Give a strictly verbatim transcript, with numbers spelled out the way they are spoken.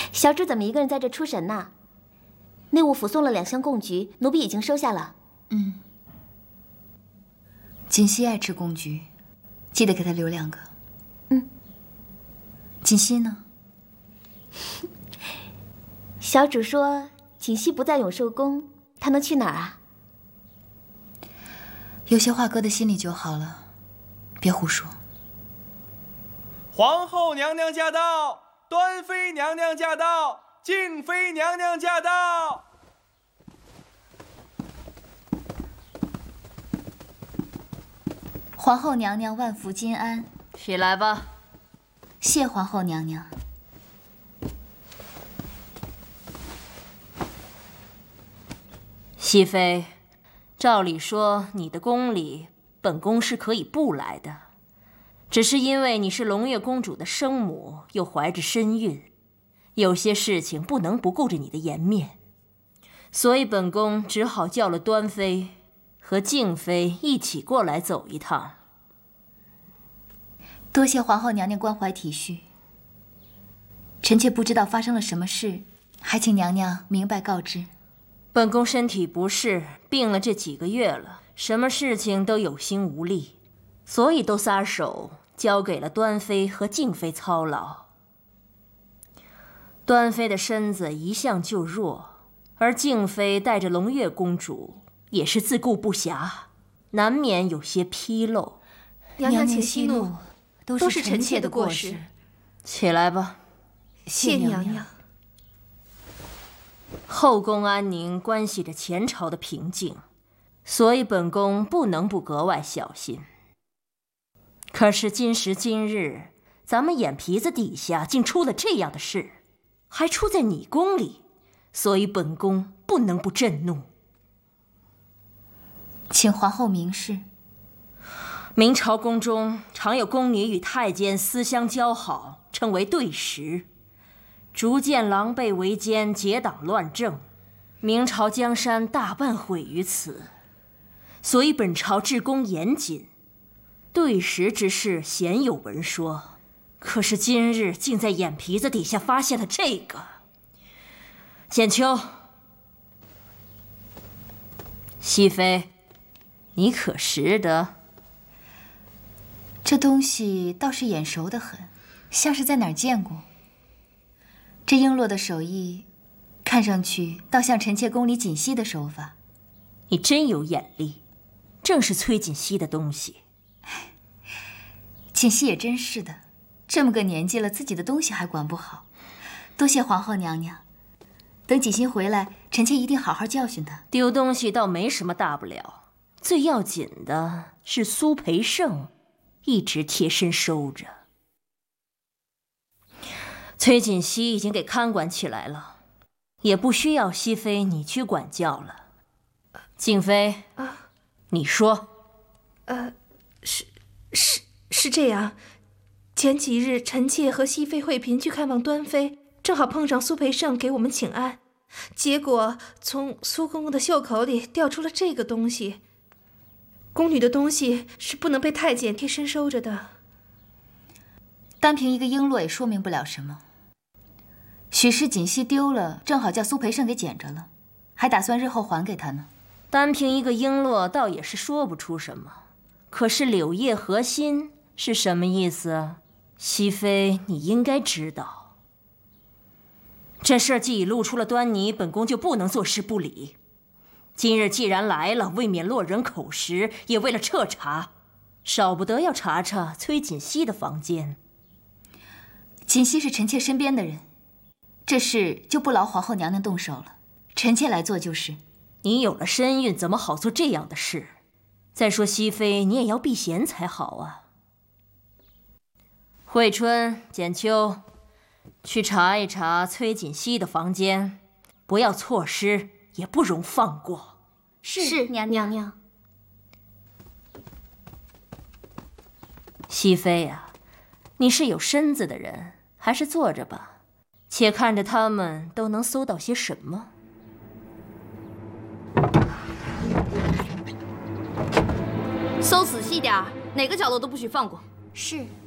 小主怎么一个人在这出神呢？内务府送了两箱贡菊，奴婢已经收下了。 嗯。锦溪爱吃贡菊，记得给她留两个。 嗯。 锦溪呢？ 小主说锦溪不在永寿宫，她能去哪儿啊？ 有些话搁在心里就好了，别胡说。 皇后娘娘驾到！端妃娘娘驾到！静妃娘娘驾到！ 皇后娘娘万福金安。 起来吧。 谢皇后娘娘。 熹妃，照理说你的宫里，本宫是可以不来的，只是因为你是胧月公主的生母，又怀着身孕，有些事情不能不顾着你的颜面，所以本宫只好叫了端妃和静妃一起过来走一趟。 多谢皇后娘娘关怀体恤，臣妾不知道发生了什么事，还请娘娘明白告知。 本宫身体不适，病了这几个月了，什么事情都有心无力，所以都撒手交给了端妃和静妃操劳。端妃的身子一向就弱，而静妃带着胧月公主也是自顾不暇，难免有些纰漏。 娘娘请息怒， 都是臣妾的过失。 起来吧。 谢娘娘。 后宫安宁关系着前朝的平静，所以本宫不能不格外小心。可是今时今日，咱们眼皮子底下竟出了这样的事，还出在你宫里，所以本宫不能不震怒。 请皇后明示。 明朝宫中常有宫女与太监私相交好，称为对食，逐渐狼狈为奸，结党乱政，明朝江山大半毁于此。所以本朝治宫严谨，对食之事鲜有闻说，可是今日竟在眼皮子底下发现了这个。简秋，熹妃，你可识得？ 这东西倒是眼熟得很，像是在哪儿见过。这璎珞的手艺，看上去倒像臣妾宫里锦溪的手法。 你真有眼力，正是崔锦溪的东西。 锦溪也真是的，这么个年纪了，自己的东西还管不好。多谢皇后娘娘，等锦溪回来，臣妾一定好好教训他。 丢东西倒没什么大不了，最要紧的是苏培盛一直贴身收着。崔锦溪已经给看管起来了，也不需要熹妃你去管教了。静妃， 啊， 你说。 呃，是是是这样，前几日臣妾和熹妃惠嫔去看望端妃，正好碰上苏培盛给我们请安，结果从苏公公的袖口里掉出了这个东西。宫女的东西是不能被太监贴身收着的。 单凭一个璎珞也说明不了什么。许是锦溪丢了，正好叫苏培盛给捡着了，还打算日后还给他呢。 单凭一个璎珞倒也是说不出什么，可是柳叶合心是什么意思？熹妃你应该知道。这事儿既已露出了端倪，本宫就不能坐视不理。今日既然来了，未免落人口实，也为了彻查，少不得要查查崔锦溪的房间。 锦溪是臣妾身边的人，这事就不劳皇后娘娘动手了，臣妾来做就是。 你有了身孕，怎么好做这样的事？再说熹妃，你也要避嫌才好啊。惠春、简秋，去查一查崔锦溪的房间，不要错失，也不容放过。 是娘娘。娘熹妃啊，你是有身子的人，还是坐着吧，且看着他们都能搜到些什么。 搜仔细点儿，哪个角落都不许放过。 是。